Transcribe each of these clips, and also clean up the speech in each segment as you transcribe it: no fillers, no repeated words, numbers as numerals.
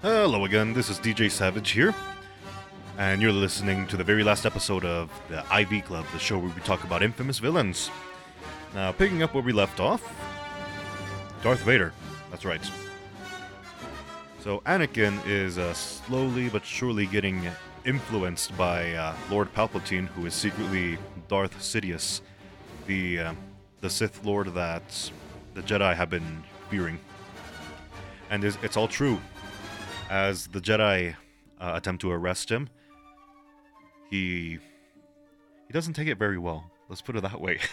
Hello again, this is DJ Savage here, and you're listening to the very last episode of the IV Club, the show where we talk about infamous villains. Now, picking up where we left off, Darth Vader, that's right. So Anakin is slowly but surely getting influenced by Lord Palpatine, who is secretly Darth Sidious, the Sith Lord that the Jedi have been fearing. And it's all true. As the Jedi attempt to arrest him, he doesn't take it very well. Let's put it that way.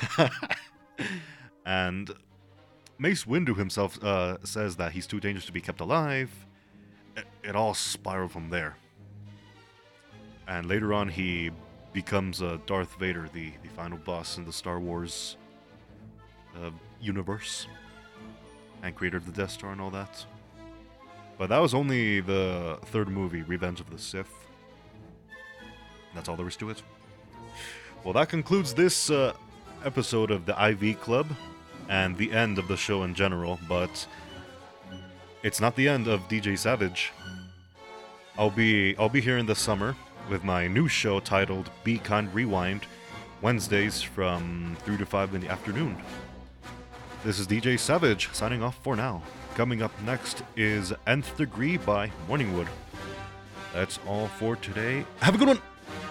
And Mace Windu himself says that he's too dangerous to be kept alive. It all spiraled from there. And later on, he becomes Darth Vader, the final boss in the Star Wars universe, and creator of the Death Star and all that. But that was only the third movie, Revenge of the Sith. That's all there is to it. Well, that concludes this episode of the IV Club and the end of the show in general, but it's not the end of DJ Savage. I'll be here in the summer with my new show titled Be Kind Rewind, Wednesdays from 3 to 5 in the afternoon. This is DJ Savage signing off for now. Coming up next is Nth Degree by Morningwood. That's all for today. Have a good one!